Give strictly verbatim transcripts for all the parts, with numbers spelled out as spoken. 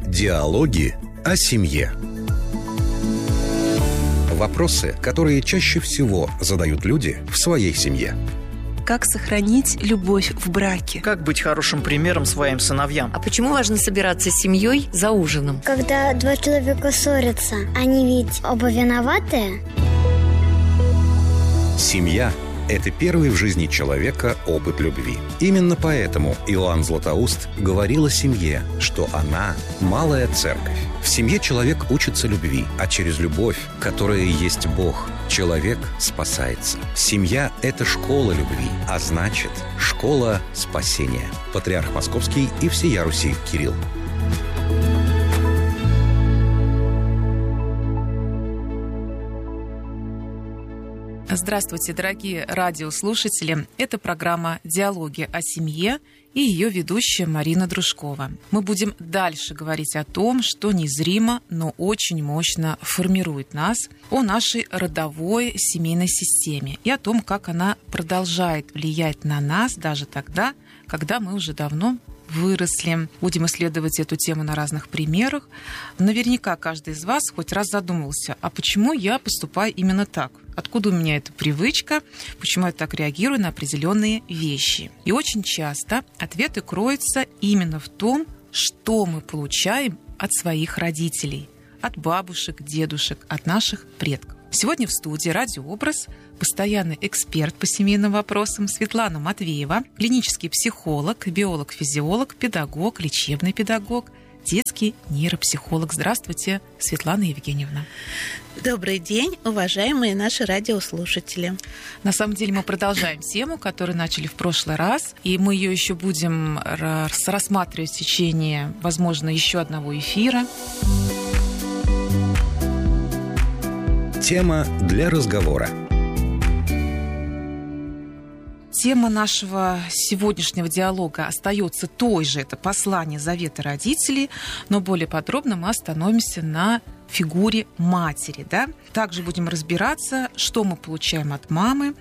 Диалоги о семье. Вопросы, которые чаще всего задают люди в своей семье. Как сохранить любовь в браке? Как быть хорошим примером своим сыновьям? А почему важно собираться с семьей за ужином? Когда два человека ссорятся, они ведь оба виноваты? Семья – это первый в жизни человека опыт любви. Именно поэтому Иоанн Златоуст говорил о семье, что она – малая церковь. В семье человек учится любви, а через любовь, которая есть Бог, человек спасается. Семья – это школа любви, а значит, школа спасения. Патриарх Московский и всея Руси Кирилл. Здравствуйте, дорогие радиослушатели. Это программа «Диалоги о семье» и ее ведущая Марина Дружкова. Мы будем дальше говорить о том, что незримо, но очень мощно формирует нас, о нашей родовой семейной системе и о том, как она продолжает влиять на нас даже тогда, когда мы уже давно выросли. Будем исследовать эту тему на разных примерах. Наверняка каждый из вас хоть раз задумывался, а почему я поступаю именно так? Откуда у меня эта привычка? Почему я так реагирую на определенные вещи? И очень часто ответы кроются именно в том, что мы получаем от своих родителей, от бабушек, дедушек, от наших предков. Сегодня в студии «Радиообраз» постоянный эксперт по семейным вопросам Светлана Матвеева, клинический психолог, биолог-физиолог, педагог, лечебный педагог, детский нейропсихолог. Здравствуйте, Светлана Евгеньевна. Добрый день, уважаемые наши радиослушатели. На самом деле мы продолжаем тему, которую начали в прошлый раз, и мы ее еще будем рассматривать в течение, возможно, еще одного эфира. Тема для разговора. Тема нашего сегодняшнего диалога остается той же. Это послание завета родителей, но более подробно мы остановимся на фигуре матери. Да? Также будем разбираться, что мы получаем от мамы,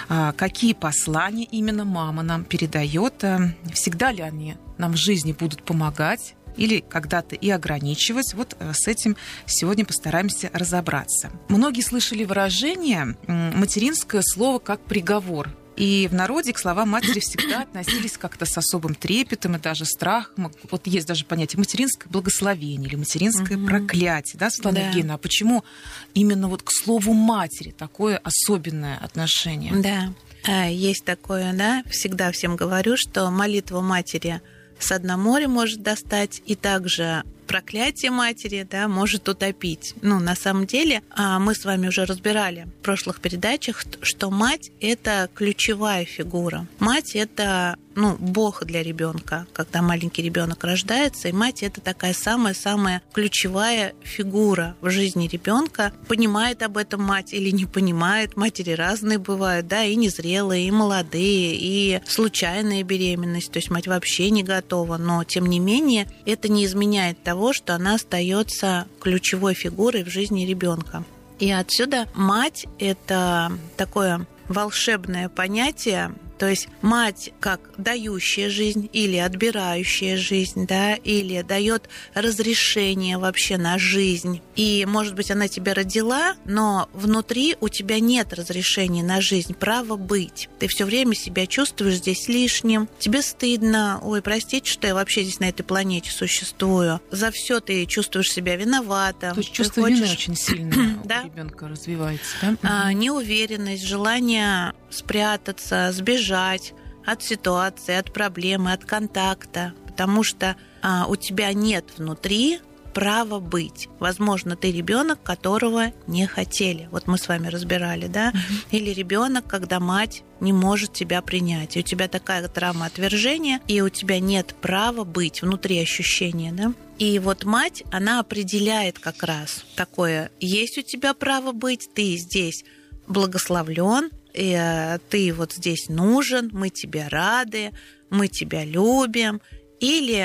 какие послания именно мама нам передает, всегда ли они нам в жизни будут помогать, или когда-то и ограничивать. Вот с этим сегодня постараемся разобраться. Многие слышали выражение «материнское слово как приговор». И в народе к словам матери всегда относились как-то с особым трепетом и даже страхом. Вот есть даже понятие материнское благословение или материнское угу. проклятие. Да, Светлана да. Евгеньевна, а почему именно вот к слову матери такое особенное отношение? Да, есть такое, да. Всегда всем говорю, что молитва матери с дна моря может достать, и также проклятие матери, да, может утопить. Ну, на самом деле, мы с вами уже разбирали в прошлых передачах, что мать – это ключевая фигура. Мать – это, ну, Бог для ребенка, когда маленький ребенок рождается, и мать – это такая самая-самая ключевая фигура в жизни ребенка. Понимает об этом мать или не понимает. Матери разные бывают, да, и незрелые, и молодые, и случайная беременность, то есть мать вообще не готова, но, тем не менее, это не изменяет того, что она остается ключевой фигурой в жизни ребенка. И отсюда мать – это такое волшебное понятие. То есть мать как дающая жизнь или отбирающая жизнь, да, или дает разрешение вообще на жизнь. И, может быть, она тебя родила, но внутри у тебя нет разрешения на жизнь, права быть. Ты все время себя чувствуешь здесь лишним, тебе стыдно, ой, простите, что я вообще здесь на этой планете существую. За все ты чувствуешь себя виновата. То есть чувство хочешь... вины очень сильно у ребенка развивается, да? А, неуверенность, желание спрятаться, сбежать от ситуации, от проблемы, от контакта, потому что а, у тебя нет внутри права быть. Возможно, ты ребенок, которого не хотели. Вот мы с вами разбирали, да? Mm-hmm. Или ребенок, когда мать не может тебя принять. И у тебя такая травма отвержения, и у тебя нет права быть, внутри ощущения, да? И вот мать, она определяет как раз такое: есть у тебя право быть, ты здесь благословлен, и ты вот здесь нужен, мы тебе рады, мы тебя любим. Или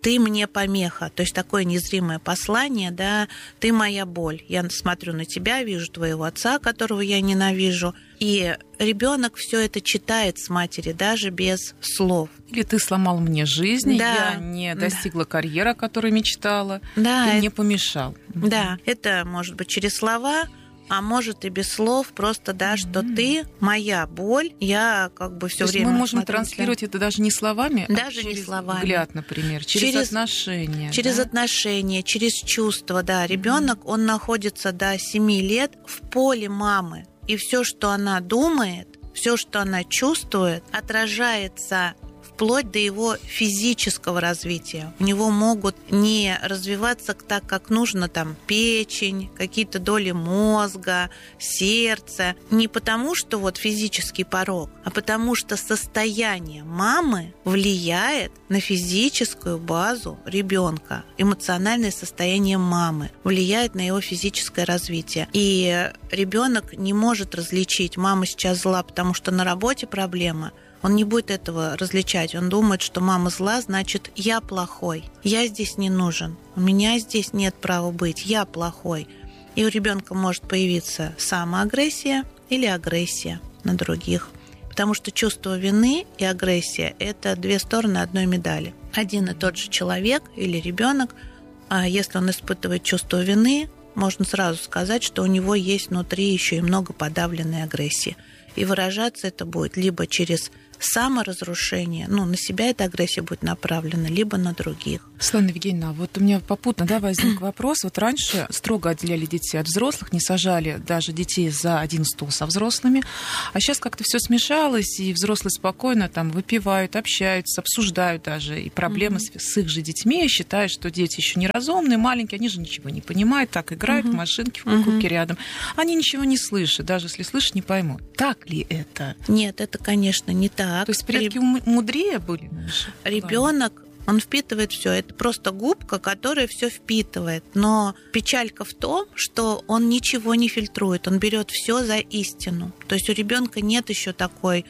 ты мне помеха, то есть такое незримое послание, да, ты моя боль. Я смотрю на тебя, вижу твоего отца, которого я ненавижу, и ребенок все это читает с матери, даже без слов. Или ты сломал мне жизнь, да, я не достигла да. карьеры, о которой мечтала, да, ты это... мне помешал. Да, это может быть через слова, а может и без слов, просто, да, mm-hmm. что ты моя боль, я как бы все время... мы можем смотрю, транслировать это даже не словами, даже а через не словами. взгляд, например, через, через отношения. Через да? отношения, через чувства, да. Ребенок, mm-hmm. он находится до семи лет в поле мамы, и все, что она думает, все, что она чувствует, отражается вплоть до его физического развития. У него могут не развиваться так, как нужно, там, печень, какие-то доли мозга, сердце. Не потому, что вот физический порог, а потому что состояние мамы влияет на физическую базу ребенка. Эмоциональное состояние мамы влияет на его физическое развитие. И ребенок не может различить, мама сейчас зла, потому что на работе проблема. Он не будет этого различать. Он думает, что мама зла, значит, я плохой. Я здесь не нужен. У меня здесь нет права быть. Я плохой. И у ребенка может появиться самоагрессия или агрессия на других. Потому что чувство вины и агрессия – это две стороны одной медали. Один и тот же человек или ребенок, если он испытывает чувство вины, можно сразу сказать, что у него есть внутри еще и много подавленной агрессии. И выражаться это будет либо через саморазрушение, ну, на себя эта агрессия будет направлена, либо на других. Светлана Евгеньевна, вот у меня попутно да, возник вопрос. Вот раньше строго отделяли детей от взрослых, не сажали даже детей за один стол со взрослыми, а сейчас как-то все смешалось, и взрослые спокойно там выпивают, общаются, обсуждают даже и проблемы mm-hmm. с, с их же детьми, считают, что дети еще неразумные, маленькие, они же ничего не понимают, так играют mm-hmm. в машинки, в куколки mm-hmm. рядом. Они ничего не слышат, даже если слышат, не поймут. Так ли это? Нет, это, конечно, не так. То есть предки Реб... мудрее были? Ребенок, он впитывает все. Это просто губка, которая все впитывает. Но печалька в том, что он ничего не фильтрует. Он берет все за истину. То есть у ребенка нет еще такой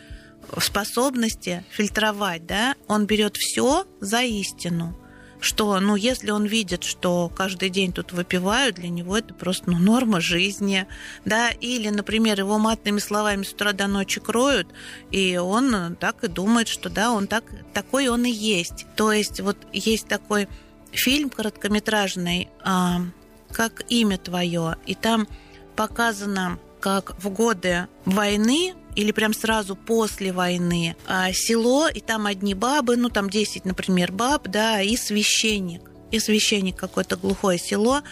способности фильтровать, да? Он берет все за истину. Что, ну, если он видит, что каждый день тут выпивают, для него это просто, ну, норма жизни, да, или, например, его матными словами с утра до ночи кроют, и он так и думает, что, да, он так, такой он и есть. То есть вот есть такой фильм короткометражный «Как имя твое», и там показано, как в годы войны или прям сразу после войны село, и там одни бабы, ну там десять, например, баб, да, и священник. И священник, какое-то глухое село.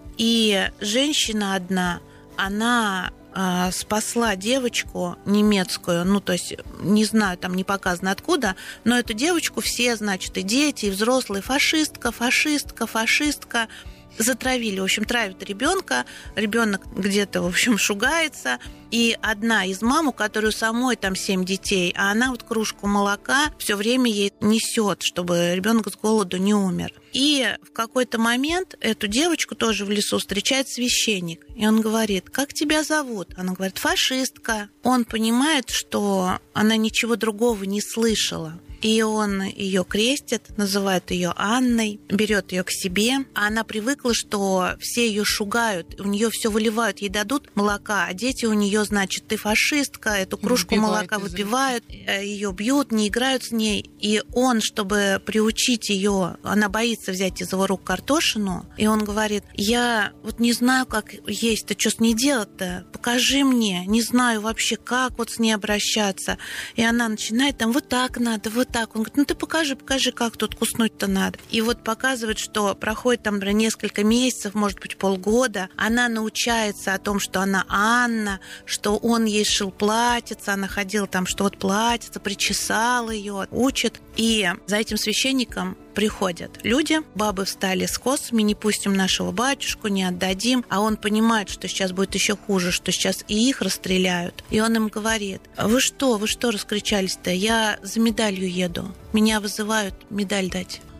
И женщина одна, она э, спасла девочку немецкую, ну то есть, не знаю, там не показано откуда, но эту девочку все, значит, и дети, и взрослые, фашистка, фашистка, фашистка, затравили, в общем, травят ребенка, ребенок где-то, в общем, шугается, и одна из мам, у которой самой там семь детей, а она вот кружку молока все время ей несет, чтобы ребенок с голоду не умер. И в какой-то момент эту девочку тоже в лесу встречает священник, и он говорит: как тебя зовут? Она говорит: фашистка. Он понимает, что она ничего другого не слышала. И он ее крестит, называет ее Анной, берет ее к себе. А она привыкла, что все ее шугают, у нее все выливают, ей дадут молока, а дети у нее, значит, ты фашистка, эту кружку выпивает молока выпивают, ее бьют, не играют с ней. И он, чтобы приучить ее, она боится взять из его рук картошину, и он говорит: я вот не знаю, как есть, ты что с ней делать-то? Покажи мне, не знаю вообще, как вот с ней обращаться. И она начинает там: вот так надо, вот так. Он говорит: ну ты покажи, покажи, как тут куснуть-то надо. И вот показывает, что проходит там, например, несколько месяцев, может быть, полгода. Она научается о том, что она Анна, что он ей шил платьице, она ходила там, что вот платьице, причесала ее, учит. И за этим священником приходят люди, бабы встали с косами: не пустим нашего батюшку, не отдадим. А он понимает, что сейчас будет еще хуже, что сейчас и их расстреляют. И он им говорит: вы что, вы что раскричались-то? Я за медалью еду. Меня вызывают медаль дать.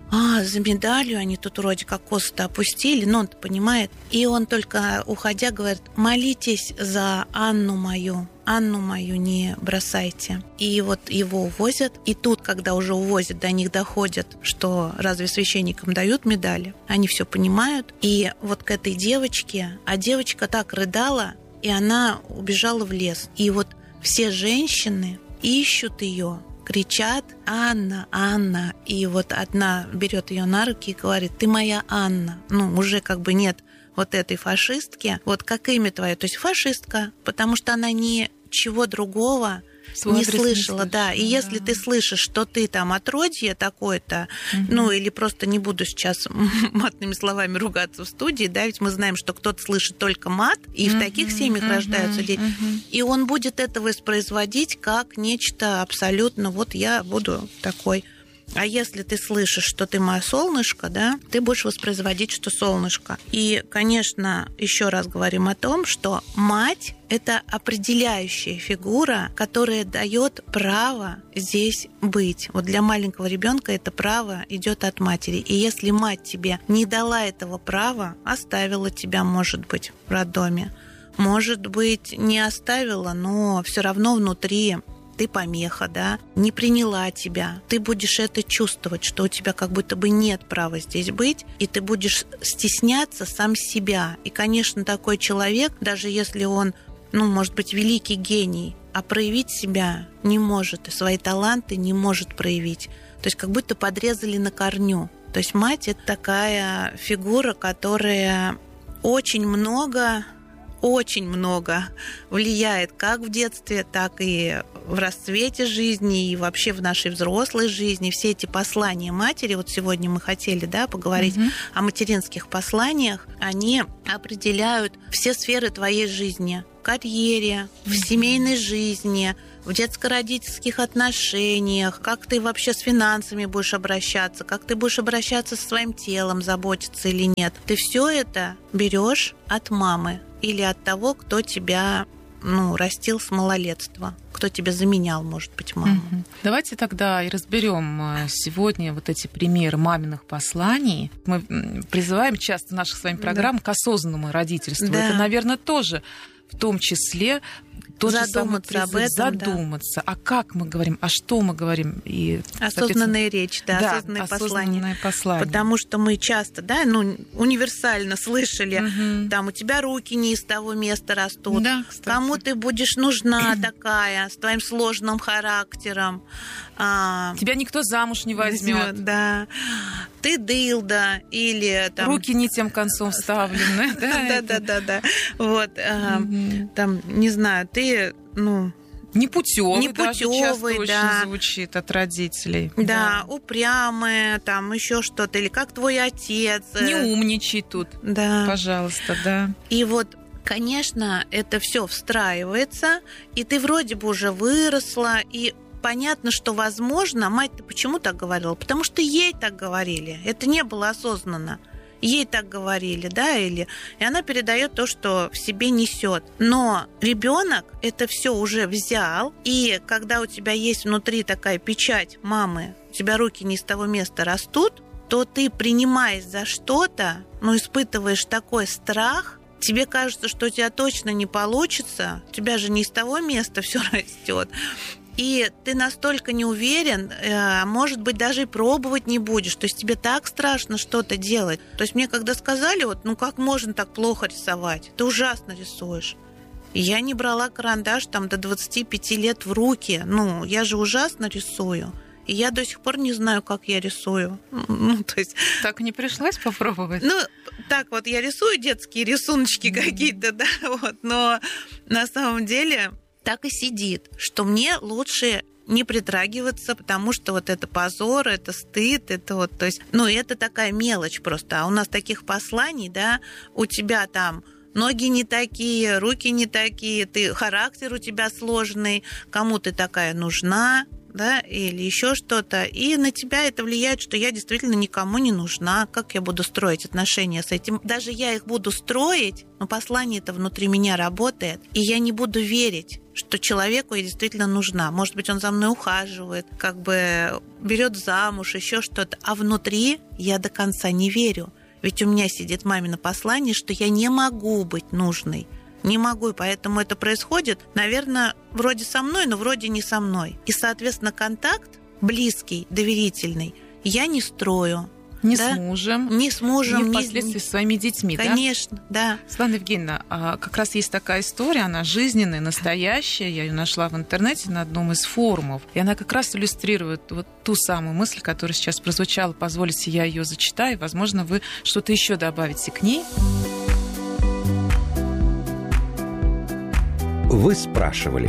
а, за медалью они тут вроде как косы-то опустили, но он-то понимает. И он только, уходя, говорит: молитесь за Анну мою, Анну мою не бросайте. И вот его увозят, и тут, когда уже увозят, до них доходят, что разве священникам дают медали? Они все понимают. И вот к этой девочке, а девочка так рыдала, и она убежала в лес. И вот все женщины ищут ее, кричат: Анна, Анна. И вот одна берет ее на руки и говорит: ты моя Анна. Ну, уже как бы нет вот этой фашистки. Вот как имя твое, то есть фашистка, потому что она ничего другого не слышала, не да. И да. Если ты слышишь, что ты там отродье такое-то, угу. ну или просто не буду сейчас матными словами ругаться в студии, да, ведь мы знаем, что кто-то слышит только мат, и угу. в таких семьях угу. рождаются дети. Угу. И он будет это воспроизводить как нечто абсолютно, вот я буду такой. А если ты слышишь, что ты мое солнышко, да, ты будешь воспроизводить, что солнышко. И, конечно, еще раз говорим о том, что мать – это определяющая фигура, которая дает право здесь быть. Вот для маленького ребенка это право идет от матери. И если мать тебе не дала этого права, оставила тебя, может быть, в роддоме, может быть, не оставила, но все равно внутри ты помеха, да, не приняла тебя, ты будешь это чувствовать, что у тебя как будто бы нет права здесь быть, и ты будешь стесняться сам себя. И, конечно, такой человек, даже если он, ну, может быть, великий гений, а проявить себя не может, и свои таланты не может проявить. То есть как будто подрезали на корню. То есть мать – это такая фигура, которая очень много... очень много влияет как в детстве, так и в расцвете жизни, и вообще в нашей взрослой жизни. Все эти послания матери, вот сегодня мы хотели, да, поговорить mm-hmm. о материнских посланиях, они определяют все сферы твоей жизни. В карьере, в mm-hmm. семейной жизни, в детско-родительских отношениях, как ты вообще с финансами будешь обращаться, как ты будешь обращаться со своим телом, заботиться или нет. Ты все это берешь от мамы или от того, кто тебя, ну, растил с малолетства, кто тебя заменял, может быть, маму. Угу. Давайте тогда и разберем сегодня вот эти примеры маминых посланий. Мы призываем часто в наших с вами программах да. к осознанному родительству. Да. Это, наверное, тоже в том числе тот задуматься же самый призыв, об этом, задуматься. Да. А как мы говорим, а что мы говорим? И, осознанная речь, да, да осознанное, осознанное послание. послание. Потому что мы часто, да, ну, универсально слышали, угу. там, у тебя руки не из того места растут, да, кому ты будешь нужна такая, с твоим сложным характером. Тебя никто замуж не возьмет. Да. Ты дылда, или там... руки не тем концом вставлены. Да, да, да, да. Вот, там, не знаю, ты, ну... Непутёвый, непутёвый, да. Очень звучит от родителей. Да, да, упрямая, там еще что-то, или как твой отец. Не умничай тут, да. Пожалуйста, да. И вот, конечно, это все встраивается, и ты вроде бы уже выросла, и понятно, что, возможно, мать-то почему так говорила? Потому что ей так говорили. Это не было осознанно. Ей так говорили, да, или и она передает то, что в себе несет. Но ребенок это все уже взял, и когда у тебя есть внутри такая печать мамы, у тебя руки не с того места растут, то ты, принимаясь за что-то, ну, испытываешь такой страх. Тебе кажется, что у тебя точно не получится, у тебя же не с того места все растет. И ты настолько не уверен, может быть, даже и пробовать не будешь. То есть тебе так страшно что-то делать. То есть мне когда сказали, вот, ну как можно так плохо рисовать? Ты ужасно рисуешь. И я не брала карандаш там до двадцати пяти лет в руки. Ну, я же ужасно рисую. И я до сих пор не знаю, как я рисую. Ну, то есть... Так не пришлось попробовать? Ну, так вот, я рисую детские рисуночки mm-hmm. какие-то, да, вот. Но на самом деле... так и сидит, что мне лучше не притрагиваться, потому что вот это позор, это стыд, это вот, то есть, ну, это такая мелочь просто. А у нас таких посланий, да, у тебя там ноги не такие, руки не такие, ты, характер у тебя сложный, кому ты такая нужна, да, или еще что-то, и на тебя это влияет, что я действительно никому не нужна, как я буду строить отношения с этим. Даже я их буду строить, но послание это внутри меня работает, и я не буду верить, что человеку я действительно нужна. Может быть, он за мной ухаживает, как бы берет замуж, еще что-то, а внутри я до конца не верю. Ведь у меня сидит мамино послание, что я не могу быть нужной. Не могу, и поэтому это происходит, наверное, вроде со мной, но вроде не со мной. И, соответственно, контакт близкий, доверительный я не строю. Ни да? с мужем, ни с мужем, ни впоследствии ни... с своими детьми. Конечно, да. да. Светлана Евгеньевна, как раз есть такая история, она жизненная, настоящая. Я ее нашла в интернете на одном из форумов. И она как раз иллюстрирует вот ту самую мысль, которая сейчас прозвучала. Позволите, я ее зачитаю. Возможно, вы что-то еще добавите к ней. Вы спрашивали.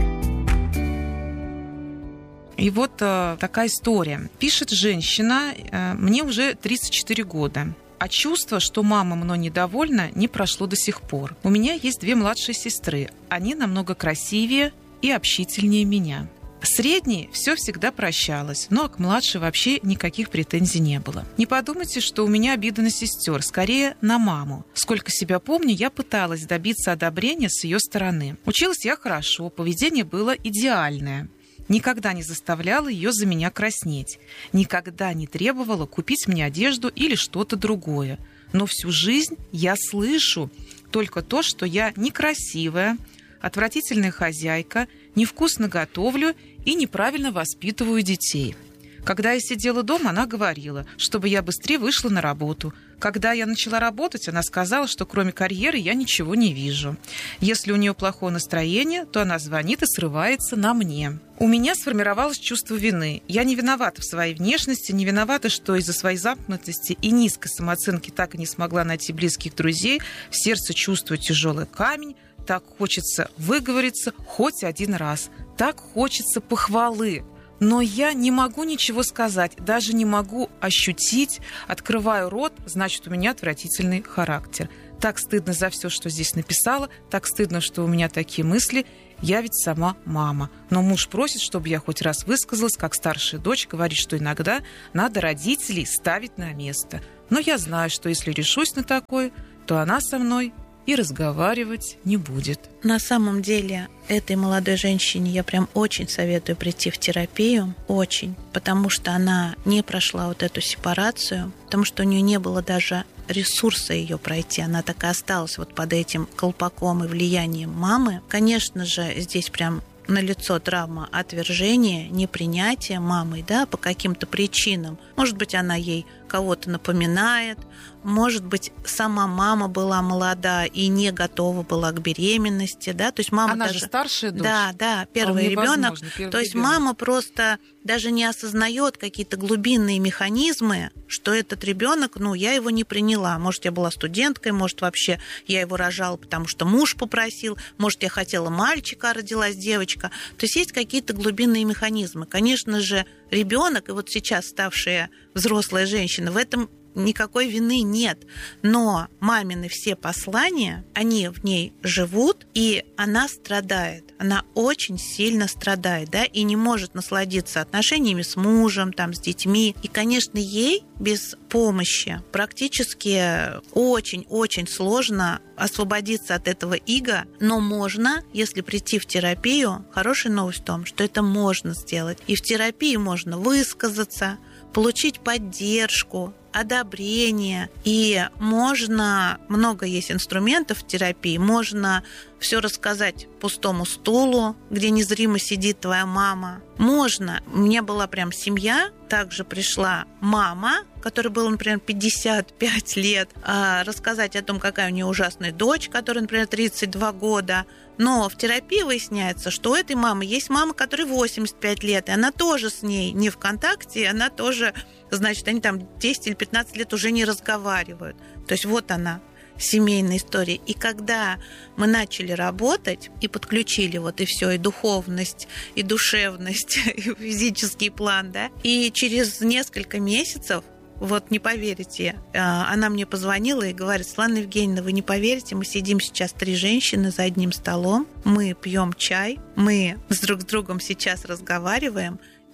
И вот э, такая история. Пишет женщина, э, мне уже тридцать четыре года, а чувство, что мама мной недовольна, не прошло до сих пор. У меня есть две младшие сестры. Они намного красивее и общительнее меня. Средней все всегда прощалось, но к младшей вообще никаких претензий не было. Не подумайте, что у меня обида на сестер, скорее на маму. Сколько себя помню, я пыталась добиться одобрения с ее стороны. Училась я хорошо, поведение было идеальное. Никогда не заставляла ее за меня краснеть. Никогда не требовала купить мне одежду или что-то другое. Но всю жизнь я слышу только то, что я некрасивая, отвратительная хозяйка, невкусно готовлю и неправильно воспитываю детей. Когда я сидела дома, она говорила, чтобы я быстрее вышла на работу. Когда я начала работать, она сказала, что кроме карьеры я ничего не вижу. Если у нее плохое настроение, то она звонит и срывается на мне. У меня сформировалось чувство вины. Я не виновата в своей внешности, не виновата, что из-за своей замкнутости и низкой самооценки так и не смогла найти близких друзей. В сердце чувствую тяжелый камень. Так хочется выговориться хоть один раз. Так хочется похвалы. Но я не могу ничего сказать, даже не могу ощутить. Открываю рот, значит, у меня отвратительный характер. Так стыдно за все, что здесь написала, так стыдно, что у меня такие мысли. Я ведь сама мама. Но муж просит, чтобы я хоть раз высказалась, как старшая дочь, говорит, что иногда надо родителей ставить на место. Но я знаю, что если решусь на такое, то она со мной и разговаривать не будет. На самом деле, этой молодой женщине я прям очень советую прийти в терапию, очень, потому что она не прошла вот эту сепарацию, потому что у нее не было даже ресурса ее пройти, она так и осталась вот под этим колпаком и влиянием мамы. Конечно же, здесь прям налицо травма отвержения, непринятия мамой, да, по каким-то причинам. Может быть, она ей кого-то напоминает, может быть, сама мама была молода и не готова была к беременности, да, то есть мама она даже... же старшая дочь. Да, да, первый ребенок. То есть ребенок. Мама просто даже не осознает какие-то глубинные механизмы, что этот ребенок, ну, я его не приняла. Может, я была студенткой, может, вообще я его рожала, потому что муж попросил, может, я хотела мальчика, а родилась девочка. То есть есть какие-то глубинные механизмы. Конечно же, ребенок, и вот сейчас ставшая взрослая женщина, в этом никакой вины нет. Но мамины все послания, они в ней живут, и она страдает. Она очень сильно страдает, да, и не может насладиться отношениями с мужем, там, с детьми. И, конечно, ей без помощи практически очень-очень сложно освободиться от этого ига, но можно, если прийти в терапию. Хорошая новость в том, что это можно сделать. И в терапии можно высказаться, получить поддержку, одобрение. И можно, много есть инструментов в терапии, можно все рассказать пустому стулу, где незримо сидит твоя мама. Можно. У меня была прям семья, также пришла мама, которой было, например, пятьдесят пять лет, рассказать о том, какая у нее ужасная дочь, которой, например, тридцать два года. Но в терапии выясняется, что у этой мамы есть мама, которой восемьдесят пять лет, и она тоже с ней не в контакте, и она тоже, значит, они там десять или пятнадцать лет уже не разговаривают. То есть вот она, семейная история. И когда мы начали работать и подключили вот и все, и духовность, и душевность, и физический план, да, и через несколько месяцев, вот не поверите, она мне позвонила и говорит: Светлана Евгеньевна, вы не поверите, мы сидим сейчас три женщины за одним столом, мы пьем чай, мы с друг с другом сейчас разговариваем,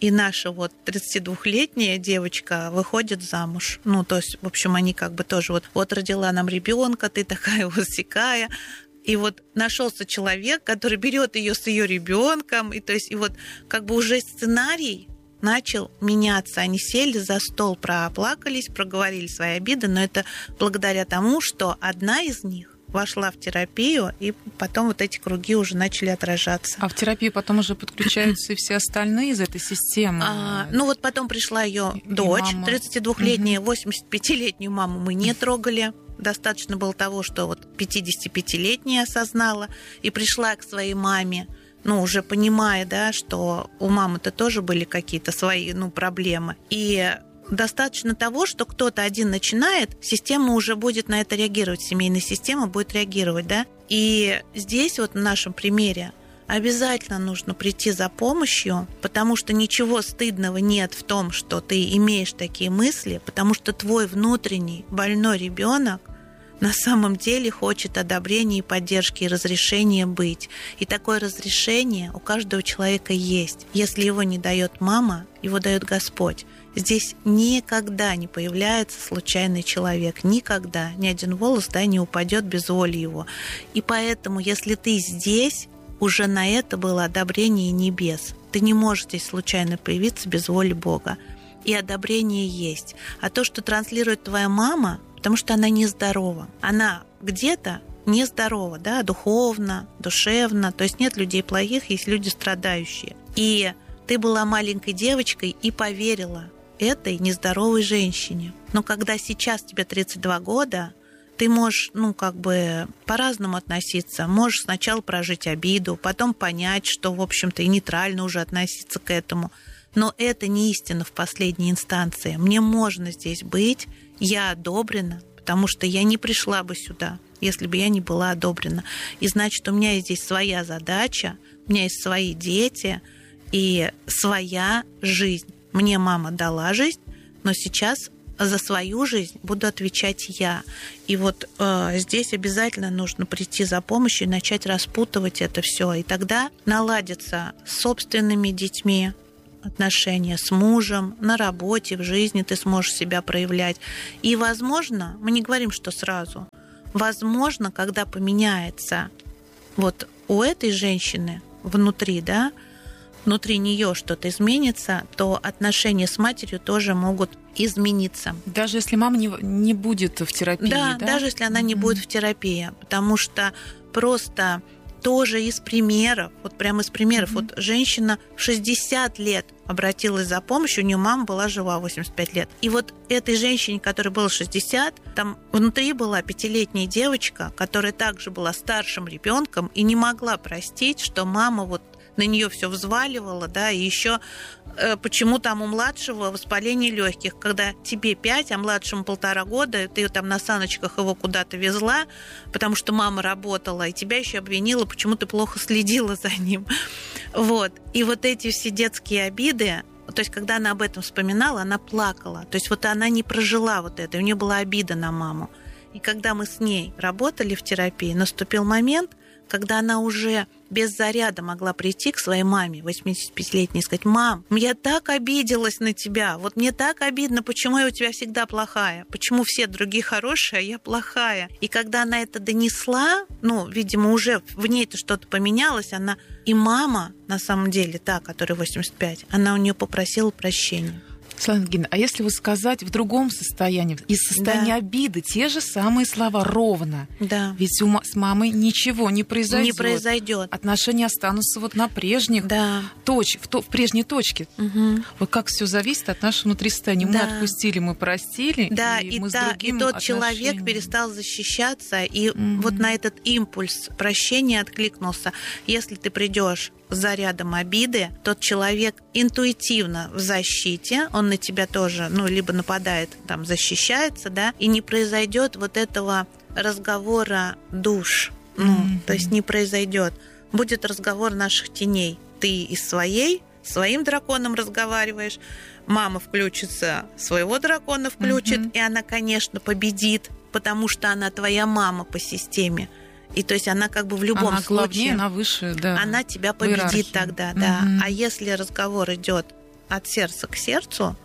и наша вот тридцатидвухлетняя девочка выходит замуж. Ну, то есть, в общем, они как бы тоже вот, вот родила нам ребенка, ты такая вот сякая. И вот нашелся человек, который берет ее с ее ребенком, и то есть, и вот как бы уже сценарий начал меняться. Они сели за стол, проплакались, проговорили свои обиды, но это благодаря тому, что одна из них вошла в терапию, и потом вот эти круги уже начали отражаться. А в терапию потом уже подключаются и все остальные из этой системы? А, ну вот потом пришла ее дочь, мама. тридцатидвухлетняя, восьмидесятипятилетнюю маму мы не трогали. Достаточно было того, что вот пятидесятипятилетняя осознала и пришла к своей маме, ну, уже понимая, да, что у мамы-то тоже были какие-то свои, ну, проблемы. И достаточно того, что кто-то один начинает, система уже будет на это реагировать, семейная система будет реагировать, да. И здесь вот на нашем примере обязательно нужно прийти за помощью, потому что ничего стыдного нет в том, что ты имеешь такие мысли, потому что твой внутренний больной ребенок на самом деле хочет одобрения и поддержки, и разрешения быть. И такое разрешение у каждого человека есть. Если его не дает мама, его дает Господь. Здесь никогда не появляется случайный человек. Никогда. Ни один волос, да, не упадет без воли его. И поэтому, если ты здесь, уже на это было одобрение небес. Ты не можешь здесь случайно появиться без воли Бога. И одобрение есть. А то, что транслирует твоя мама, потому что она нездорова. Она где-то нездорова, да, духовно, душевно. То есть нет людей плохих, есть люди страдающие. И ты была маленькой девочкой и поверила этой нездоровой женщине. Но когда сейчас тебе тридцать два года, ты можешь, ну, как бы по-разному относиться. Можешь сначала прожить обиду, потом понять, что, в общем-то, и нейтрально уже относиться к этому. Но это не истина в последней инстанции. Мне можно здесь быть, я одобрена, потому что я не пришла бы сюда, если бы я не была одобрена. И значит, у меня есть здесь своя задача, у меня есть свои дети и своя жизнь. Мне мама дала жизнь, но сейчас за свою жизнь буду отвечать я. И вот э, здесь обязательно нужно прийти за помощью и начать распутывать это все. И тогда наладится с собственными детьми отношения, с мужем, на работе, в жизни ты сможешь себя проявлять. И, возможно, мы не говорим, что сразу, возможно, когда поменяется вот у этой женщины внутри, да, внутри нее что-то изменится, то отношения с матерью тоже могут измениться. Даже если мама не, не будет в терапии, да? Да, даже если она не mm-hmm. будет в терапии, потому что просто тоже из примеров, вот прямо из примеров, mm-hmm. вот женщина в шестьдесят лет обратилась за помощью, у нее мама была жива восемьдесят пять лет. И вот этой женщине, которой было шестьдесят, там внутри была пятилетняя девочка, которая также была старшим ребенком и не могла простить, что мама вот на нее все взваливала, да, и еще э, почему там у младшего воспаление легких, когда тебе пять, а младшему полтора года, ты там на саночках его куда-то везла, потому что мама работала, и тебя еще обвинила, почему ты плохо следила за ним. Вот. И вот эти все детские обиды, то есть когда она об этом вспоминала, она плакала. То есть вот она не прожила вот это, и у нее была обида на маму. И когда мы с ней работали в терапии, наступил момент, когда она уже без заряда могла прийти к своей маме, восьмидесятипятилетней, и сказать: «Мам, я так обиделась на тебя, вот мне так обидно, почему я у тебя всегда плохая, почему все другие хорошие, а я плохая». И когда она это донесла, ну, видимо, уже в ней-то что-то поменялось, она... И мама, на самом деле, та, которая восемьдесят пять, она у нее попросила прощения. Светлана Евгеньевна, а если вот сказать в другом состоянии, из состояния да. обиды, те же самые слова ровно. Да. Ведь у, с мамой ничего не произойдет. Не произойдет. Отношения останутся вот на прежних да. точ, в, то, в прежней точке. Угу. Вот как все зависит от нашего внутри состояния. Да. Мы отпустили, мы простили, да, и, и, мы та, с другим и тот отношением... человек перестал защищаться, и угу. вот на этот импульс прощения откликнулся. Если ты придешь с зарядом обиды, тот человек интуитивно в защите, он на тебя тоже, ну, либо нападает, там, защищается, да, и не произойдет вот этого разговора душ, ну, mm-hmm. то есть не произойдет. Будет разговор наших теней. Ты из своей, своим драконом разговариваешь, мама включится, своего дракона включит, mm-hmm. и она, конечно, победит, потому что она твоя мама по системе. И то есть она как бы в любом она случае... Главнее, она выше, да. Она тебя победит тогда, да. Угу. А если разговор идет от сердца к сердцу,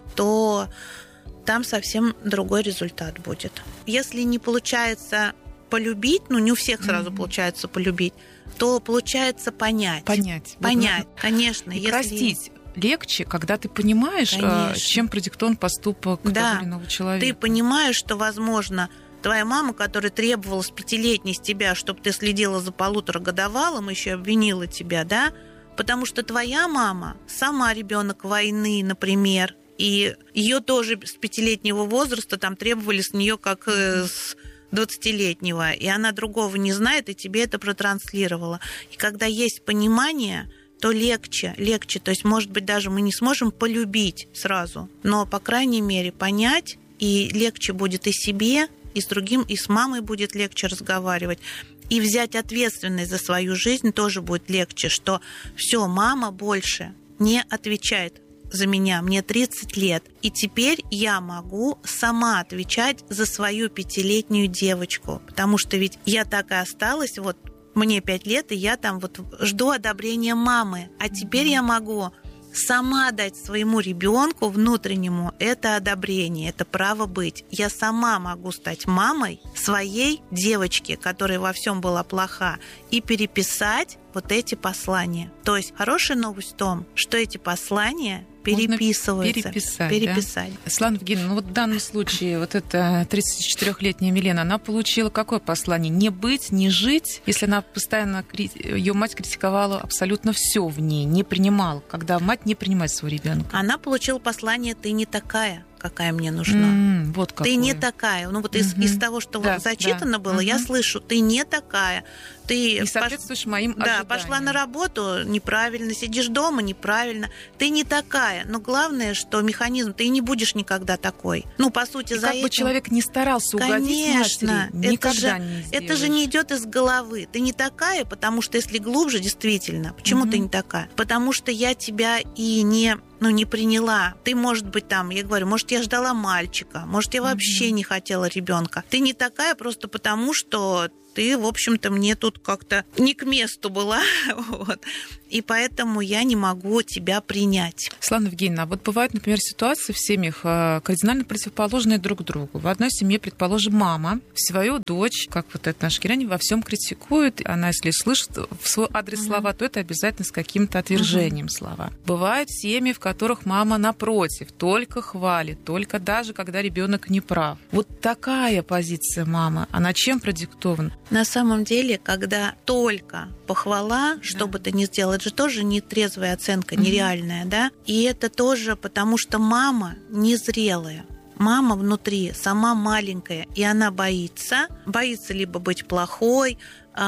то там совсем другой результат будет. Если не получается полюбить, ну не у всех сразу mm-hmm. получается полюбить, то получается понять. Понять. Понять, вот, конечно. И если... простить легче, когда ты понимаешь, конечно. чем продиктован поступок да. того или иного человека. Ты понимаешь, что, возможно, твоя мама, которая требовала с пятилетней с тебя, чтобы ты следила за полуторагодовалым, еще обвинила тебя, да? Потому что твоя мама сама ребенок войны, например, и ее тоже с пятилетнего возраста там требовали с нее как с двадцатилетнего, и она другого не знает, и тебе это протранслировала. И когда есть понимание, то легче, легче. То есть, может быть, даже мы не сможем полюбить сразу, но, по крайней мере, понять, и легче будет и себе, и с другим, и с мамой будет легче разговаривать. И взять ответственность за свою жизнь тоже будет легче, что все, мама больше не отвечает за меня, мне тридцать лет, и теперь я могу сама отвечать за свою пятилетнюю девочку, потому что ведь я так и осталась, вот мне пять лет, и я там вот жду одобрения мамы, а теперь я могу сама дать своему ребенку внутреннему это одобрение, это право быть. Я сама могу стать мамой своей девочки, которая во всем была плоха, и переписать вот эти послания. То есть хорошая новость в том, что эти послания переписываются. Переписать, переписать. Да? Светлана Евгеньевна, ну вот в данном случае вот эта тридцатичетырёхлетняя Милена, она получила какое послание? Не быть, не жить, если она постоянно, ее мать критиковала абсолютно все в ней, не принимала, когда мать не принимает своего ребенка. Она получила послание «ты не такая, какая мне нужна». Mm, вот какое. Ты не такая. Ну вот из, mm-hmm. из того, что да, вот зачитано да. было, mm-hmm. я слышу, ты не такая. Ты не соответствуешь пош... моим ожиданиям. Да, пошла на работу неправильно, сидишь дома неправильно. Ты не такая. Но главное, что механизм, ты не будешь никогда такой. Ну, по сути, и за как этим... бы человек не старался угодить Конечно, матери, никогда это же, не сделаешь. Это же не идет из головы. Ты не такая, потому что если глубже, действительно, почему mm-hmm. ты не такая? Потому что я тебя и не... ну, не приняла. Ты, может быть, там, я говорю, может, я ждала мальчика, может, я вообще mm-hmm. не хотела ребенка. Ты не такая просто потому, что ты, в общем-то, мне тут как-то не к месту была. Вот. И поэтому я не могу тебя принять. Светлана Евгеньевна, а вот бывают, например, ситуации в семьях кардинально противоположные друг другу. В одной семье, предположим, мама свою дочь, как вот эта наша героиня, во всем критикует. Она, если слышит в свой адрес mm-hmm. слова, то это обязательно с каким-то отвержением mm-hmm. слова. Бывают семьи, в которых мама, напротив, только хвалит, только даже когда ребенок не прав. Вот такая позиция мамы, она чем продиктована? На самом деле, когда только похвала, да. что бы ты ни сделал, это же тоже нетрезвая оценка, mm-hmm. нереальная, да? И это тоже потому, что мама незрелая. Мама внутри сама маленькая, и она боится. Боится либо быть плохой,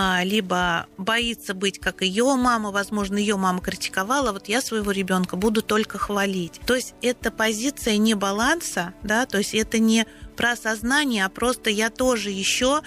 либо боится быть как ее мама. Возможно, ее мама критиковала. Вот я своего ребенка буду только хвалить. То есть это позиция не баланса, да, то есть это не про сознание, а просто я тоже еще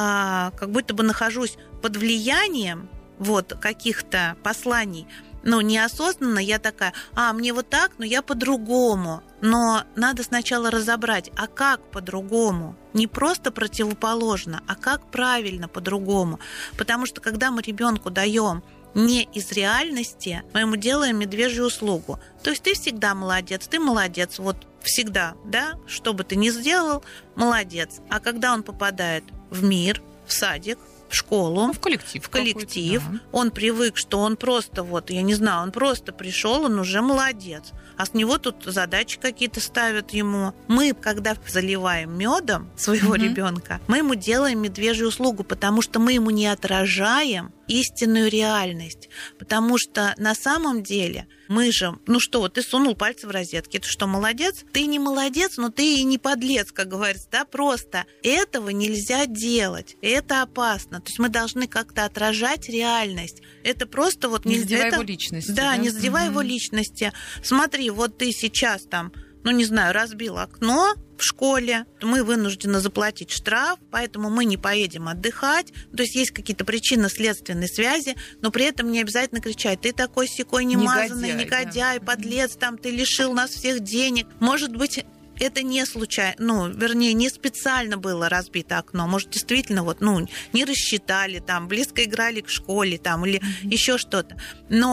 как будто бы нахожусь под влиянием вот каких-то посланий. Ну, неосознанно я такая, а, мне вот так, но я по-другому. Но надо сначала разобрать, а как по-другому? Не просто противоположно, а как правильно по-другому. Потому что когда мы ребенку даем не из реальности, мы ему делаем медвежью услугу. То есть ты всегда молодец, ты молодец, вот всегда, да, что бы ты ни сделал, молодец. А когда он попадает в мир, в садик, в школу, ну, в коллектив, в коллектив. Да. Он привык, что он просто вот, я не знаю, он просто пришел, он уже молодец. А с него тут задачи какие-то ставят ему. Мы, когда заливаем медом своего mm-hmm. ребенка, мы ему делаем медвежью услугу, потому что мы ему не отражаем истинную реальность. Потому что на самом деле мы же, ну что, вот ты сунул пальцы в розетки, ты что, молодец? Ты не молодец, но ты и не подлец, как говорится, да, просто этого нельзя делать, это опасно. То есть мы должны как-то отражать реальность. Это просто вот... Не не задевая это, его личности. Да, да? не задевая угу. его личности. Смотри, вот ты сейчас там, ну не знаю, разбил окно в школе, мы вынуждены заплатить штраф, поэтому мы не поедем отдыхать. То есть есть какие-то причинно-следственные связи, но при этом не обязательно кричать: ты такой сякой немазанный, негодяй, негодяй да. подлец, там ты лишил нас всех денег. Может быть, это не случайно, ну, вернее, не специально было разбито окно. Может, действительно, вот, ну, не рассчитали, там, близко играли к школе, там, или mm-hmm. еще что-то. Но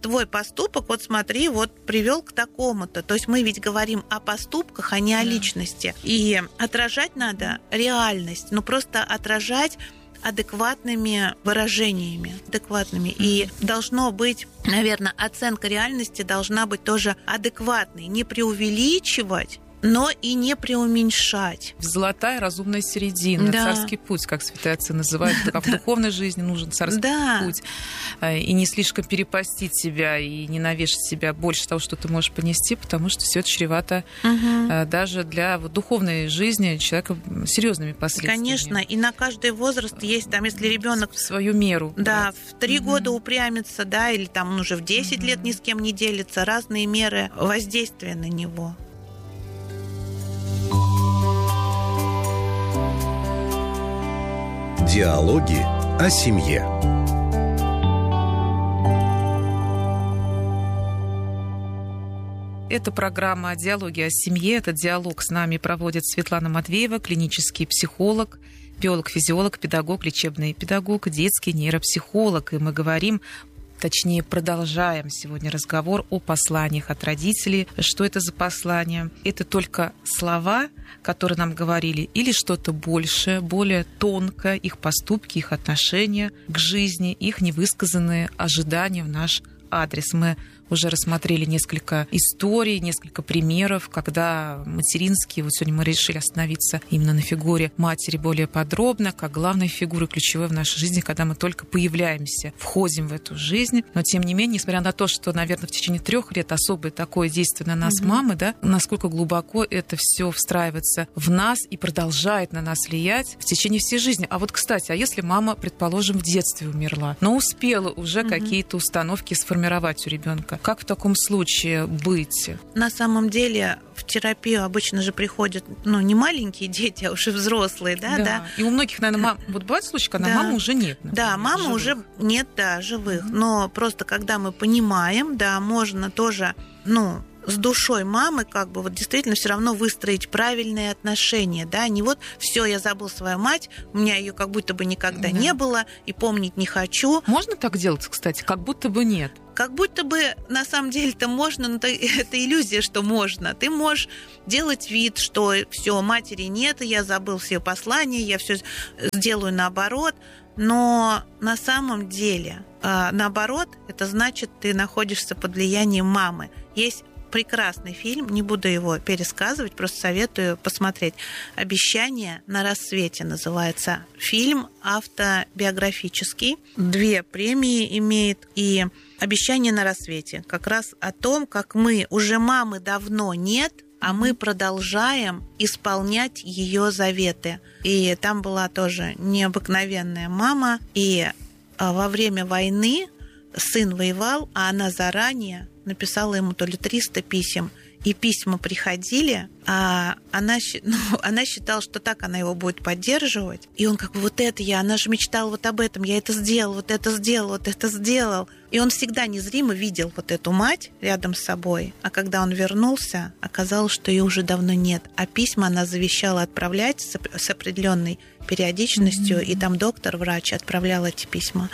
твой поступок, вот смотри, вот привел к такому-то. То есть мы ведь говорим о поступках, а не о личности. И отражать надо реальность, ну просто отражать адекватными выражениями, адекватными. Mm-hmm. И должно быть, наверное, оценка реальности должна быть тоже адекватной, не преувеличивать, но и не преуменьшать. Золотая разумная середина, да. Царский путь, как святые отцы называют. А в духовной жизни нужен царский да. путь. И не слишком перепостить себя, и не навешать себя больше того, что ты можешь понести, потому что все это чревато угу. даже для вот, духовной жизни человека серьезными последствиями. Конечно, и на каждый возраст есть, там, если ребенок в свою меру. Да, брать. в три угу. года упрямится, да, или там он уже в десять угу. лет ни с кем не делится, разные меры воздействия на него. Диалоги о семье. Это программа «Диалоги о семье». Этот диалог с нами проводит Светлана Матвеева, клинический психолог, биолог-физиолог, педагог, лечебный педагог, детский нейропсихолог. И мы говорим, точнее, продолжаем сегодня разговор о посланиях от родителей. Что это за послания? Это только слова, которые нам говорили, или что-то большее, более тонкое, их поступки, их отношения к жизни, их невысказанные ожидания в наш адрес. Мы уже рассмотрели несколько историй, несколько примеров, когда материнские, вот сегодня мы решили остановиться именно на фигуре матери более подробно, как главной фигуры, ключевой в нашей жизни, когда мы только появляемся, входим в эту жизнь. Но тем не менее, несмотря на то, что, наверное, в течение трех лет особое такое действие на нас, mm-hmm. мамы, да, насколько глубоко это все встраивается в нас и продолжает на нас влиять в течение всей жизни. А вот, кстати, а если мама, предположим, в детстве умерла, но успела уже mm-hmm. какие-то установки сформировать у ребенка, как в таком случае быть? На самом деле в терапию обычно же приходят, ну, не маленькие дети, а уже взрослые, да, да. да. И у многих, наверное, мам... вот бывают случаи, когда да. мамы уже нет. Например, да, мамы живых. уже нет, да, живых. Mm-hmm. Но просто когда мы понимаем, да, можно тоже, ну, с душой мамы как бы вот действительно все равно выстроить правильные отношения, да, не вот все, я забыл свою мать, у меня ее как будто бы никогда да. не было и помнить не хочу. Можно так делать, кстати, как будто бы нет? Как будто бы на самом деле-то можно, но это иллюзия, что можно. Ты можешь делать вид, что все, матери нет, я забыл все послания, я все сделаю наоборот. Но на самом деле, наоборот, это значит, ты находишься под влиянием мамы. Есть прекрасный фильм, не буду его пересказывать, просто советую посмотреть. «Обещание на рассвете» называется. Фильм автобиографический, две премии имеет, и «Обещание на рассвете» как раз о том, как мы, уже мамы давно нет, а мы продолжаем исполнять ее заветы. И там была тоже необыкновенная мама, и во время войны сын воевал, а она заранее написала ему то ли триста писем, и письма приходили, а она, ну, она считала, что так она его будет поддерживать. И он как бы вот это я, она же мечтала вот об этом, я это сделал, вот это сделал, вот это сделал. И он всегда незримо видел вот эту мать рядом с собой. А когда он вернулся, оказалось, что ее уже давно нет. А письма она завещала отправлять с, с определенной периодичностью, mm-hmm. и там доктор, врач отправлял эти письма.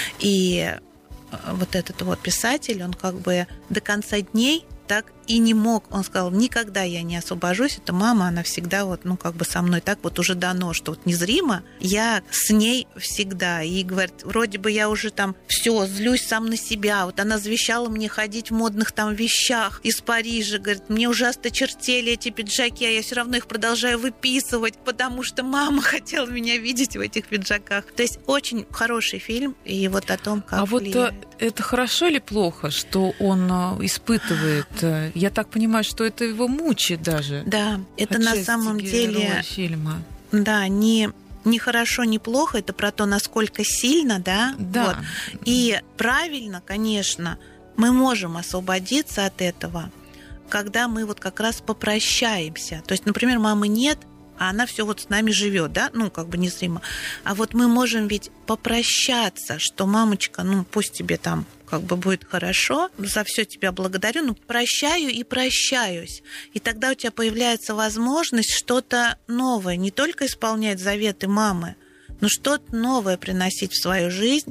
И вот этот вот писатель, он как бы до конца дней так и не мог, он сказал, никогда я не освобожусь, это мама, она всегда вот, ну, как бы со мной так вот уже дано, что вот незримо, я с ней всегда, и говорит, вроде бы я уже там все, злюсь сам на себя, вот она завещала мне ходить в модных там вещах из Парижа, говорит, мне ужасно чертели эти пиджаки, а я все равно их продолжаю выписывать, потому что мама хотела меня видеть в этих пиджаках. То есть очень хороший фильм, и вот о том, как А влияет. вот это хорошо или плохо, что он испытывает? Я так понимаю, что это его мучает даже. Да, это на самом деле фильма. Да, не, не хорошо, не плохо, это про то, насколько сильно, да. Да. Вот. И правильно, конечно, мы можем освободиться от этого, когда мы вот как раз попрощаемся. То есть, например, мамы нет, а она все вот с нами живет, да, ну, как бы незримо. А вот мы можем ведь попрощаться, что мамочка, ну, пусть тебе там как бы будет хорошо, за все тебя благодарю, ну, прощаю и прощаюсь. И тогда у тебя появляется возможность что-то новое, не только исполнять заветы мамы, ну, что-то новое приносить в свою жизнь,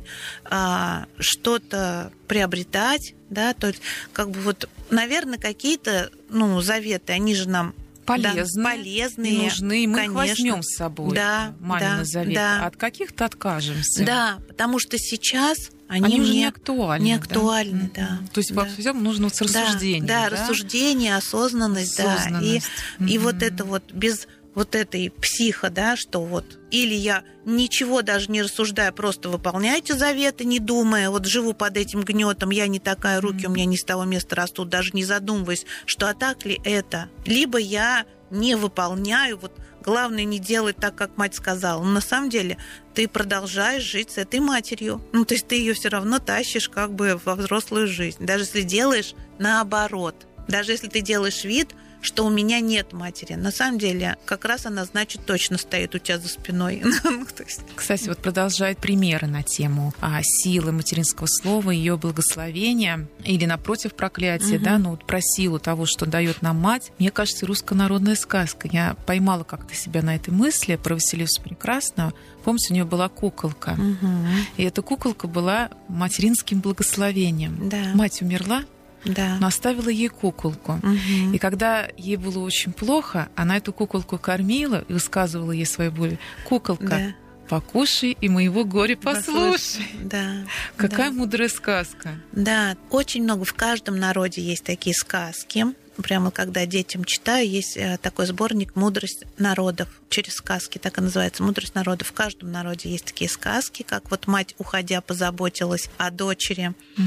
а, что-то приобретать, да, то есть, как бы вот, наверное, какие-то, ну, заветы, они же нам полезные, да, полезные и нужны, и мы конечно. их возьмем с собой, да, мамины да, заветы, да. а от каких-то откажемся. Да, потому что сейчас они, они уже не, не актуальны. Не актуальны, да. да. То есть да. во всем нужно вот рассуждение. Да, да? да, рассуждение, осознанность, осознанность. да. И, mm-hmm. и вот это вот без вот этой психо, да, что вот или я ничего даже не рассуждаю, просто выполняю эти заветы, не думая, вот живу под этим гнетом, я не такая, руки mm-hmm. у меня не с того места растут, даже не задумываясь, что а так ли это. Либо я не выполняю, вот главное не делать так, как мать сказала. Но на самом деле ты продолжаешь жить с этой матерью. Ну, то есть ты ее все равно тащишь как бы во взрослую жизнь. Даже если делаешь наоборот. Даже если ты делаешь вид, что у меня нет матери. На самом деле, как раз она, значит, точно стоит у тебя за спиной. Кстати, вот продолжает примеры на тему а, силы материнского слова, ее благословения или, напротив, проклятия, угу. да, ну, вот про силу того, что дает нам мать. Мне кажется, русская народная сказка. Я поймала как-то себя на этой мысли про Василису Прекрасную. Помните, у нее была куколка. Угу. И эта куколка была материнским благословением. Да. Мать умерла, да. но оставила ей куколку. Угу. И когда ей было очень плохо, она эту куколку кормила и высказывала ей свою боль. Куколка, да. покушай и моего горя послушай. Да. Какая да. мудрая сказка. Да, очень много. В каждом народе есть такие сказки. Прямо когда детям читаю, есть такой сборник «Мудрость народов». Через сказки, так и называется, «Мудрость народов». В каждом народе есть такие сказки, как вот мать, уходя, позаботилась о дочери. Угу.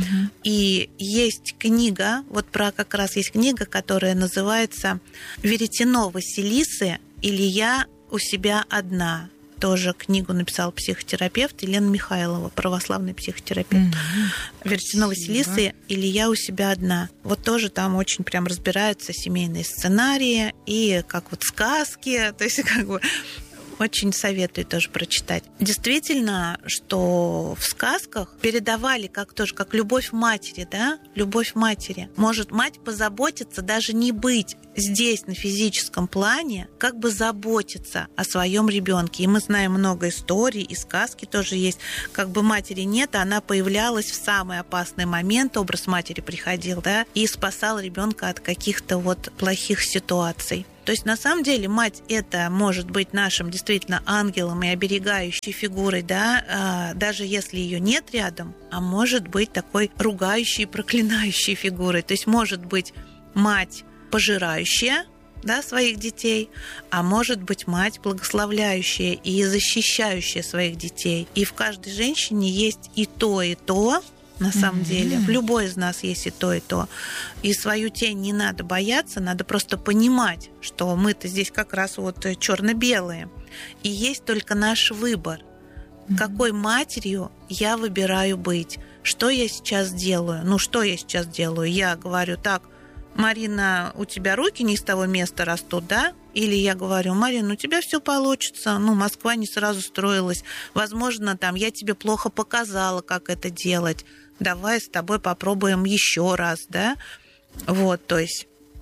И есть книга, вот про как раз есть книга, которая называется «Веретено Василисы» или «Я у себя одна». Тоже книгу написал психотерапевт Елена Михайлова, православный психотерапевт. Mm-hmm. «Веретено Василисы» или «Я у себя одна». Вот тоже там очень прям разбираются семейные сценарии и как вот сказки, то есть как бы очень советую тоже прочитать. Действительно, что в сказках передавали как тоже, как любовь матери, да, любовь матери. Может мать позаботиться, даже не быть здесь на физическом плане, как бы заботиться о своем ребенке. И мы знаем много историй, и сказки тоже есть. Как бы матери нет, а она появлялась в самый опасный момент, образ матери приходил, да, и спасал ребенка от каких-то вот плохих ситуаций. То есть, на самом деле, мать это может быть нашим действительно ангелом и оберегающей фигурой, да, даже если ее нет рядом, а может быть такой ругающей и проклинающей фигурой. То есть, может быть мать пожирающая, да, своих детей, а может быть мать благословляющая и защищающая своих детей. И в каждой женщине есть и то, и то. На самом mm-hmm. деле, в любой из нас есть и то, и то. И свою тень не надо бояться, надо просто понимать, что мы-то здесь как раз вот черно-белые. И есть только наш выбор. Mm-hmm. Какой матерью я выбираю быть? Что я сейчас делаю? Ну, что я сейчас делаю? Я говорю так: Марина, у тебя руки не с того места растут, да? Или я говорю: Марина, у тебя все получится. Ну, Москва не сразу строилась. Возможно, там я тебе плохо показала, как это делать. Давай с тобой попробуем еще раз, да? Вот, то есть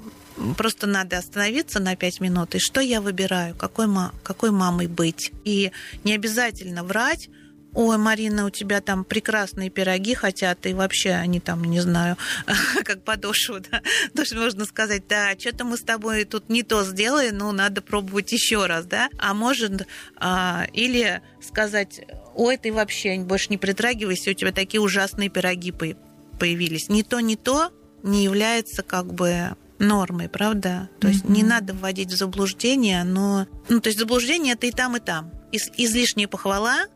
просто надо остановиться на пять минут. И что я выбираю? Какой, ма- какой мамой быть? И не обязательно врать. Ой, Марина, у тебя там прекрасные пироги, хотя ты вообще, они там, не знаю, как подошву, да, тоже можно сказать, да, что-то мы с тобой тут не то сделали, ну, надо пробовать еще раз, да, а может, а, или сказать: ой, ты вообще больше не притрагивайся, у тебя такие ужасные пироги появились. Ни то, ни то не является как бы нормой, правда? То есть mm-hmm. не надо вводить в заблуждение, но... Ну, то есть заблуждение – это и там, и там. Из- излишняя похвала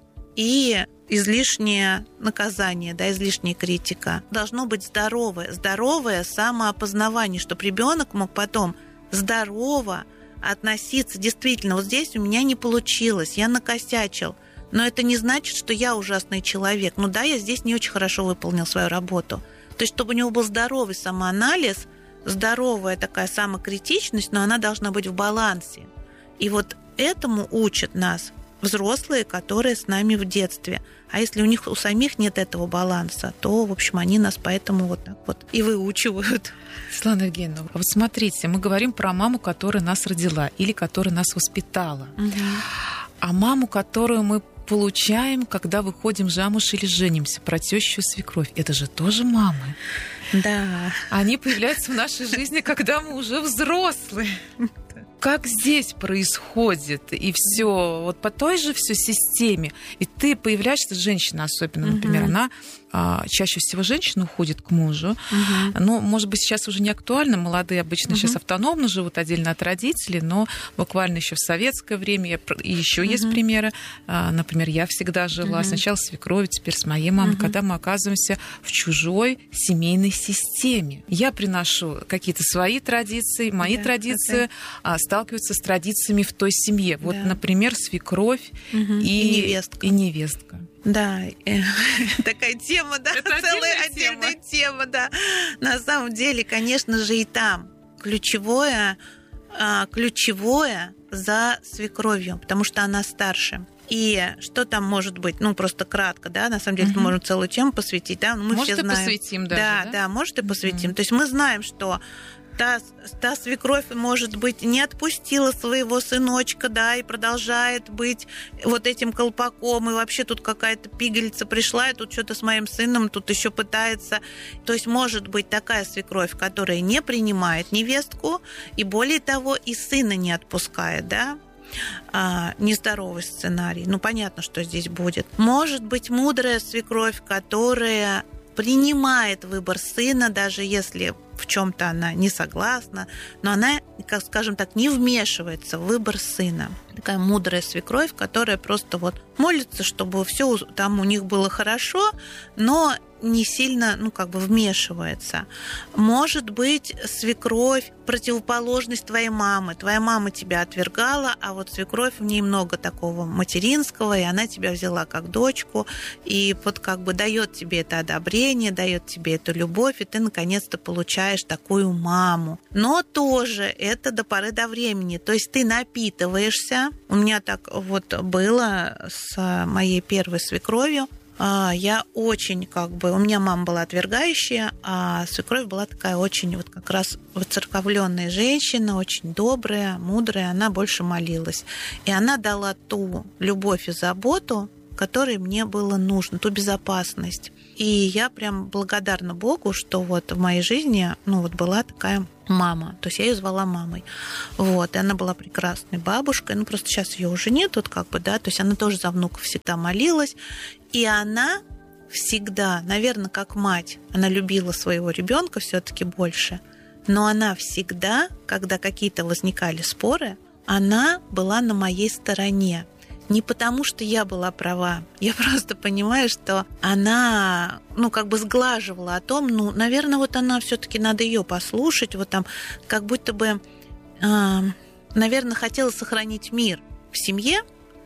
и излишнее наказание, да, излишняя критика. Должно быть здоровое, здоровое самоопознавание, чтобы ребенок мог потом здорово относиться. Действительно, вот здесь у меня не получилось, я накосячил. Но это не значит, что я ужасный человек. Ну да, я здесь не очень хорошо выполнил свою работу. То есть, чтобы у него был здоровый самоанализ, здоровая такая самокритичность, но она должна быть в балансе. И вот этому учат нас взрослые, которые с нами в детстве. А если у них у самих нет этого баланса, то, в общем, они нас поэтому вот так вот и выучивают. Светлана Евгеньевна, вот смотрите, мы говорим про маму, которая нас родила или которая нас воспитала. Угу. А маму, которую мы получаем, когда выходим замуж или женимся, про тещу, свекровь. Это же тоже мамы. Да. Они появляются в нашей жизни, когда мы уже взрослые. Как здесь происходит, и все вот по той же все системе. И ты появляешься, женщина особенно, например, угу. она а, чаще всего женщина уходит к мужу. Угу. Ну, может быть, сейчас уже не актуально, молодые обычно угу. сейчас автономно живут отдельно от родителей, но буквально еще в советское время, и еще угу. есть примеры. А, например, я всегда жила угу. сначала с свекровью, теперь с моей мамой, угу. когда мы оказываемся в чужой семейной системе. Я приношу какие-то свои традиции, мои да, традиции, да. сталкиваются с традициями в той семье. Вот, да. например, свекровь угу. и, и невестка. И невестка. Да, такая тема, да, это целая отдельная тема. тема, да. На самом деле, конечно же, и там ключевое, ключевое за свекровью, потому что она старше. И что там может быть? Ну, просто кратко, да, на самом деле, угу. мы можем целую тему посвятить, да, мы может, все знаем. Может, и посвятим даже, да? Да, да, может, и посвятим. Угу. То есть мы знаем, что Та, та свекровь, может быть, не отпустила своего сыночка, да, и продолжает быть вот этим колпаком, и вообще тут какая-то пигельца пришла, и тут что-то с моим сыном, тут еще пытается. То есть может быть такая свекровь, которая не принимает невестку, и более того, и сына не отпускает, да. А, нездоровый сценарий. Ну, понятно, что здесь будет. Может быть мудрая свекровь, которая принимает выбор сына, даже если в чем-то она не согласна, но она, как скажем так, не вмешивается в выбор сына. Такая мудрая свекровь, которая просто вот молится, чтобы все там у них было хорошо, но не сильно, ну, как бы вмешивается. Может быть, свекровь противоположность твоей мамы. Твоя мама тебя отвергала, а вот свекровь, в ней много такого материнского, и она тебя взяла как дочку, и вот как бы дает тебе это одобрение, дает тебе эту любовь, и ты наконец-то получаешь такую маму. Но тоже это до поры до времени. То есть ты напитываешься. У меня так вот было с моей первой свекровью. Я очень как бы... У меня мама была отвергающая, а свекровь была такая очень вот как раз воцерковленная женщина, очень добрая, мудрая. Она больше молилась. И она дала ту любовь и заботу, которой мне было нужно, ту безопасность. И я прям благодарна Богу, что вот в моей жизни, ну вот была такая мама. То есть я ее звала мамой. Вот. И она была прекрасной бабушкой. Ну просто сейчас ее уже нет, тут как бы, да. То есть она тоже за внуков всегда молилась. И она всегда, наверное, как мать, она любила своего ребенка все-таки больше. Но она всегда, когда какие-то возникали споры, она была на моей стороне. Не потому, что я была права. Я просто понимаю, что она, ну, как бы сглаживала о том, ну, наверное, вот она все-таки надо ее послушать, вот там, как будто бы, э, наверное, хотела сохранить мир в семье,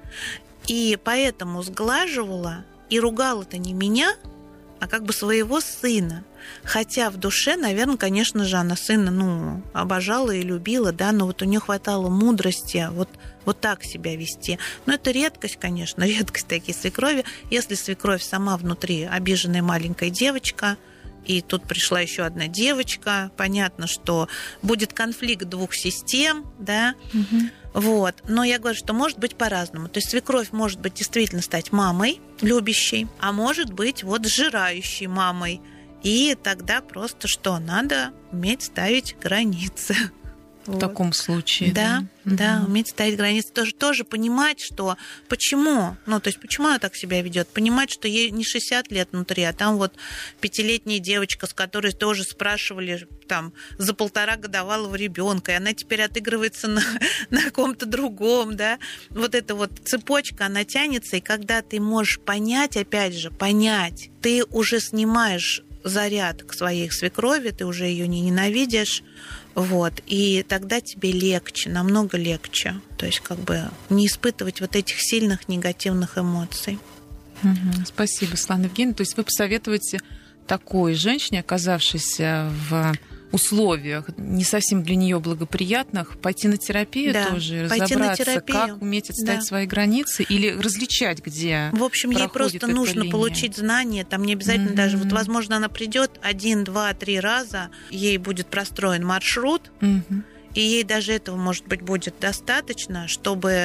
и поэтому сглаживала и ругала-то не меня, а как бы своего сына. Хотя в душе, наверное, конечно же, она сына, ну, обожала и любила, да, но вот у нее хватало мудрости вот, вот так себя вести. Но это редкость, конечно, редкость такие свекрови. Если свекровь сама внутри обиженная маленькая девочка, и тут пришла еще одна девочка, понятно, что будет конфликт двух систем, да, угу. Вот. Но я говорю, что может быть по-разному. То есть свекровь может быть действительно стать мамой любящей, а может быть вот сжирающей мамой. И тогда просто что? Надо уметь ставить границы. В вот. таком случае. Да, да, да, угу. Уметь ставить границы. Тоже, тоже понимать, что почему, ну, то есть почему она так себя ведет. Понимать, что ей не шестьдесят лет внутри, а там вот пятилетняя девочка, с которой тоже спрашивали там за полтора годовалого ребенка, и она теперь отыгрывается на, на ком-то другом, да. Вот эта вот цепочка, она тянется, и когда ты можешь понять, опять же, понять, ты уже снимаешь заряд к своей свекрови, ты уже ее не ненавидишь, вот, и тогда тебе легче, намного легче, то есть как бы не испытывать вот этих сильных негативных эмоций. Угу. Спасибо, Светлана Евгеньевна. То есть вы посоветуете такой женщине, оказавшейся в условиях не совсем для нее благоприятных, пойти на терапию да, тоже, разобраться, как уметь отстоять да. свои границы или различать, где в общем, ей просто нужно линия. Получить знания, там не обязательно mm-hmm. даже, вот, возможно, она придет один, два, три раза, ей будет простроен маршрут, mm-hmm. и ей даже этого, может быть, будет достаточно, чтобы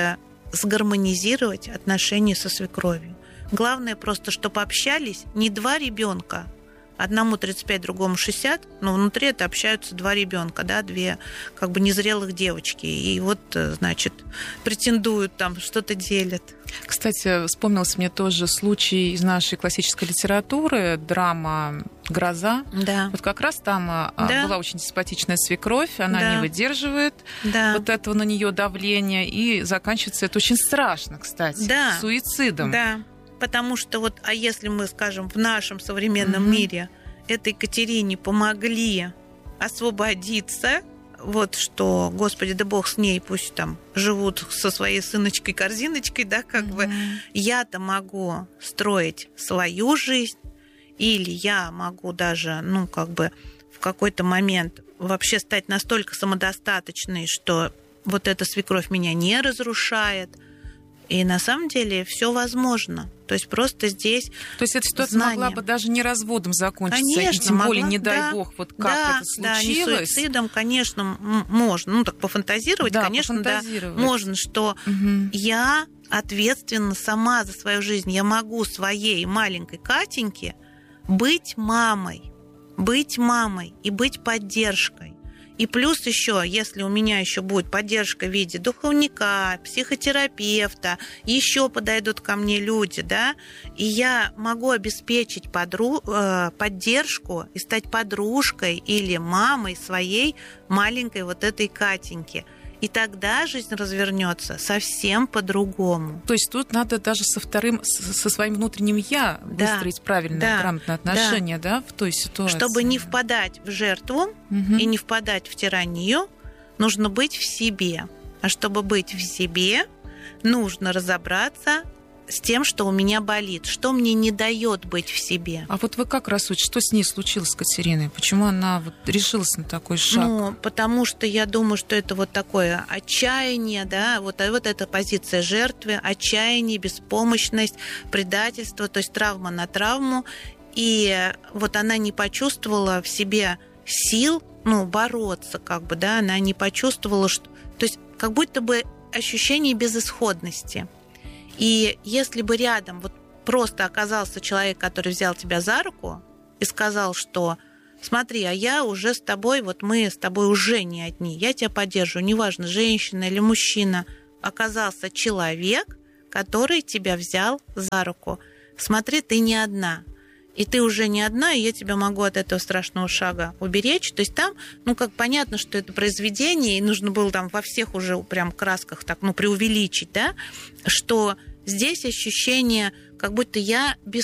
сгармонизировать отношения со свекровью. Главное просто, чтобы общались не два ребенка, одному тридцать пять, другому шестьдесят, но внутри это общаются два ребенка, да, две как бы незрелых девочки. И вот, значит, претендуют там, что-то делят. Кстати, вспомнился мне тоже случай из нашей классической литературы, драма «Гроза». Да. Вот как раз там да. была очень симпатичная свекровь, она да. не выдерживает да. вот этого на нее давления, и заканчивается это очень страшно, кстати, да. суицидом. Да. Потому что вот, а если мы, скажем, в нашем современном mm-hmm. мире этой Екатерине помогли освободиться, вот что, Господи, да Бог с ней, пусть там живут со своей сыночкой-корзиночкой, да, как mm-hmm. бы, я-то могу строить свою жизнь, или я могу даже, ну, как бы в какой-то момент вообще стать настолько самодостаточной, что вот эта свекровь меня не разрушает. И на самом деле все возможно. То есть просто здесь То есть эта ситуация знание. могла бы даже не разводом закончиться, конечно, и тем более, могла, не дай да, бог, вот как да, это случилось. Да, не суицидом, конечно, можно. Ну, так пофантазировать, да, конечно, пофантазировать. да, можно, что угу. я ответственна сама за свою жизнь. Я могу своей маленькой Катеньке быть мамой, быть мамой и быть поддержкой. И плюс еще, если у меня еще будет поддержка в виде духовника, психотерапевта, еще подойдут ко мне люди, да, и я могу обеспечить подру... поддержку и стать подружкой или мамой своей маленькой вот этой Катеньки. И тогда жизнь развернется совсем по-другому. То есть тут надо даже со вторым, со своим внутренним «я» да, выстроить правильное, да, грамотное отношение, да. Да, в той ситуации. Чтобы не впадать в жертву угу. и не впадать в тиранию, нужно быть в себе. А чтобы быть в себе, нужно разобраться с тем, что у меня болит, что мне не дает быть в себе. А вот вы как раз учите, что с ней случилось, с Катериной? Почему она вот решилась на такой шаг? Ну, потому что я думаю, что это вот такое отчаяние, да, вот, вот эта позиция жертвы, отчаяние, беспомощность, предательство, то есть травма на травму. И вот она не почувствовала в себе сил, ну, бороться, как бы, да, она не почувствовала, что... То есть как будто бы ощущение безысходности. И если бы рядом вот просто оказался человек, который взял тебя за руку и сказал, что смотри, а я уже с тобой, вот мы с тобой уже не одни, я тебя поддерживаю, неважно, женщина или мужчина, оказался человек, который тебя взял за руку. Смотри, ты не одна. И ты уже не одна, и я тебя могу от этого страшного шага уберечь. То есть там, ну, как понятно, что это произведение, и нужно было там во всех уже прям красках так, ну, преувеличить, да, что здесь ощущение, как будто я без